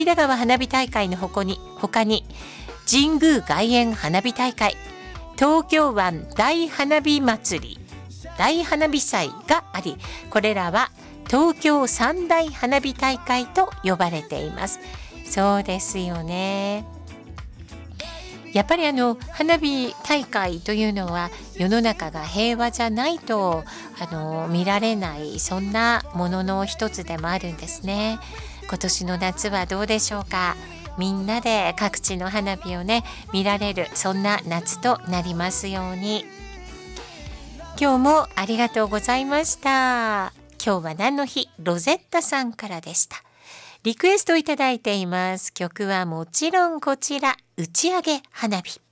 隅田川花火大会の他に神宮外苑花火大会、東京湾大花火祭り、大花火祭があり、これらは東京三大花火大会と呼ばれています。そうですよね。やっぱり花火大会というのは世の中が平和じゃないと見られない、そんなものの一つでもあるんですね。今年の夏はどうでしょうか。みんなで各地の花火をね見られる、そんな夏となりますように。今日もありがとうございました。今日は何の日、ロゼッタさんからでした。リクエストいただいています。曲はもちろんこちら、打ち上げ花火。